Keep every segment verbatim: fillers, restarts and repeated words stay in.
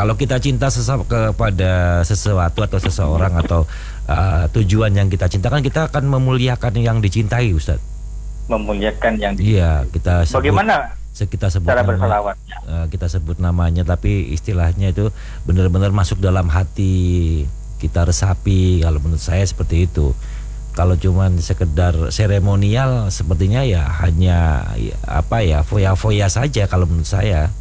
Kalau kita cinta sesa- kepada sesuatu atau seseorang atau uh, tujuan yang kita cintakan, kita akan memuliakan yang dicintai, Ustadz. Memuliakan yang di. Iya, kita sebut, Bagaimana kita sebut cara nama, berselawatnya? uh, kita sebut namanya, tapi istilahnya itu benar-benar masuk dalam hati, kita resapi. Kalau menurut saya seperti itu. Kalau cuman sekedar seremonial, sepertinya ya hanya ya, apa ya, foya-foya saja kalau menurut saya.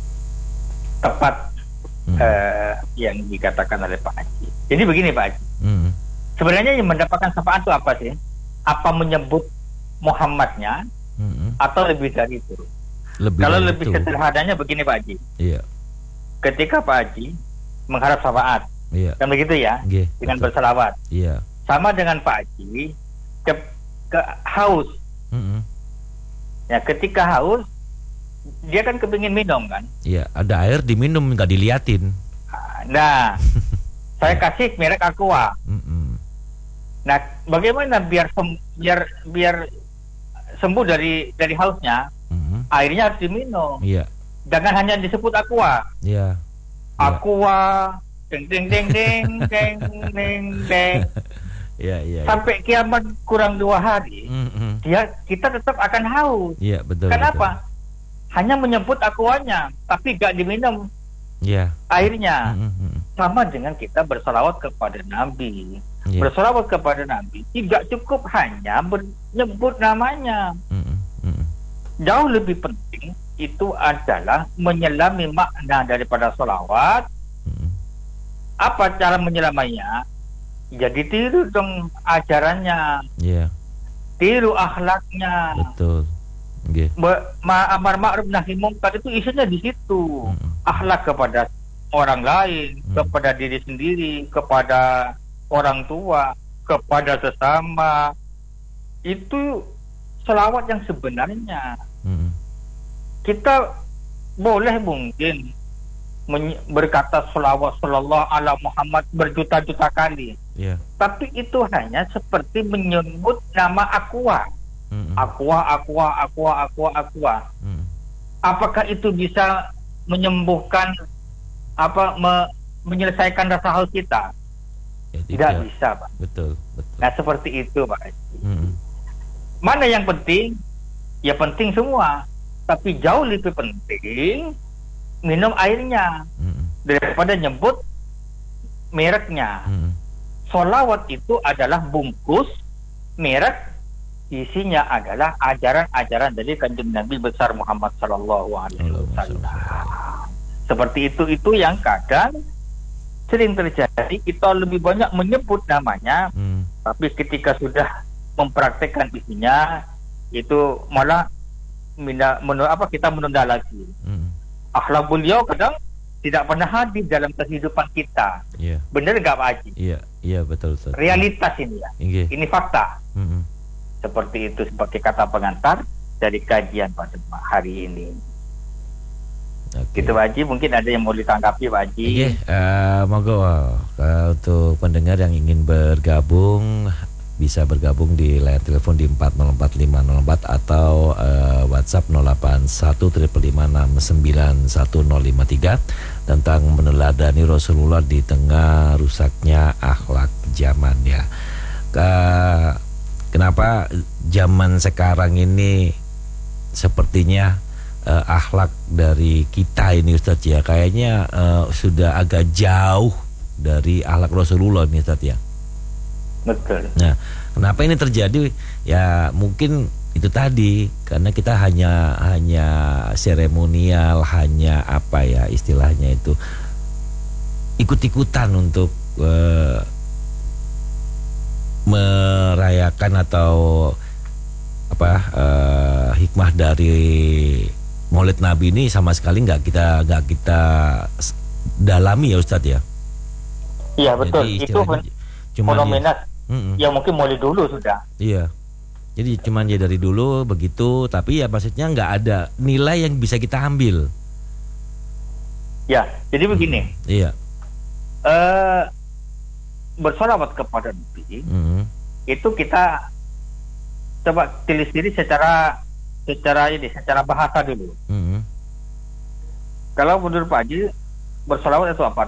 Tepat hmm. uh, yang dikatakan oleh Pak Haji. Jadi begini Pak Haji. Hmm. Sebenarnya yang mendapatkan syafaat itu apa sih? Apa menyebut Muhammadnya hmm. atau lebih dari itu? Lebih Kalau dari lebih itu. Sederhananya begini Pak Haji. Iya. Ketika Pak Haji mengharap syafaat, iya. kan begitu ya, Gih, dengan betul. berselawat. Iya. Sama dengan Pak Haji ke, ke haus. Mm-hmm. Ya, ketika haus dia kan kepingin minum kan. Iya, ada air diminum nggak diliatin. Nah, saya kasih merek Aqua. Mm-hmm. Nah, bagaimana biar sem, biar biar sembuh dari dari hausnya? Mm-hmm. Airnya harus diminum. Iya. Jangan hanya disebut Aqua. Iya. Aqua, deng deng deng deng deng deng deng. Ya, ya, sampai ya. Kiamat kurang dua hari, mm-hmm. dia kita tetap akan haus. Ya, betul, kenapa? Betul. Hanya menyebut akuanya, tapi gak diminum ya. airnya. Mm-hmm. Sama dengan kita berselawat kepada Nabi. Ya. Berselawat kepada Nabi tidak cukup hanya menyebut namanya. Mm-hmm. Jauh lebih penting itu adalah menyelami makna daripada selawat. Mm-hmm. Apa cara menyelamanya? Jadi tiru dong ajarannya, yeah. tiru akhlaknya. Betul. Okay. Ma amar ma'ruf nahi mungkar itu isinya di situ. Mm. Akhlak kepada orang lain, mm. kepada diri sendiri, kepada orang tua, kepada sesama. Itu selawat yang sebenarnya. Mm. Kita boleh mungkin berkata selawat sallallahu ala Muhammad berjuta-juta kali. Yeah. Tapi itu hanya seperti menyebut nama Aqua. Mm-hmm. Aqua, Aqua, Aqua, Aqua, Aqua. Mm. Apakah itu bisa menyembuhkan apa me, menyelesaikan rasa haus kita? Ya, tidak. tidak bisa, Pak. Betul, betul. Nah, seperti itu, Pak. Mm-hmm. Mana yang penting? Ya penting semua. Tapi jauh lebih penting minum airnya mm. daripada nyebut mereknya. Mm. Solawat itu adalah bungkus merek, isinya adalah ajaran-ajaran dari kanjeng Nabi besar Muhammad Sallallahu Alaihi Wasallam. Seperti itu itu yang kadang sering terjadi. Kita lebih banyak menyebut namanya, mm. tapi ketika sudah mempraktekkan isinya itu malah mina, menur, apa kita menunda lagi. Mm. Akhlak beliau kadang tidak pernah hadir dalam kehidupan kita. Yeah. Benar nggak Pak Haji? Iya, yeah. iya yeah, betul, betul. Realitas ini ya. Okay. Ini fakta. Mm-hmm. Seperti itu sebagai kata pengantar dari kajian pada hari ini. Okay. Gitu Pak Haji, mungkin ada yang mau ditanggapi Pak Haji. Okay. Uh, monggo uh, untuk pendengar yang ingin bergabung bisa bergabung di layar telepon di empat nol empat lima nol empat atau uh, WhatsApp nol delapan satu lima lima enam sembilan satu nol lima tiga tentang meneladani Rasulullah di tengah rusaknya akhlak zaman ya. Ke, kenapa zaman sekarang ini sepertinya uh, akhlak dari kita ini Ustadz ya kayaknya uh, sudah agak jauh dari akhlak Rasulullah nih Ustadz ya. Betul. Nah, kenapa ini terjadi? Ya mungkin itu tadi karena kita hanya hanya seremonial, hanya apa ya istilahnya itu ikut-ikutan untuk uh, merayakan atau apa uh, hikmah dari Maulid Nabi ini sama sekali nggak kita nggak kita dalami ya Ustadz ya. Iya betul. Itu fenomena Mm-mm. ya mungkin mulai dulu sudah. Iya. Jadi cuman ya dari dulu begitu, tapi ya maksudnya nggak ada nilai yang bisa kita ambil. Ya, jadi begini. Mm, iya. Uh, bersolawat kepada Nabi mm. itu kita coba telisiri secara secara ini, secara bahasa dulu. Mm. Kalau menurut Pak Haji bersolawat itu apa?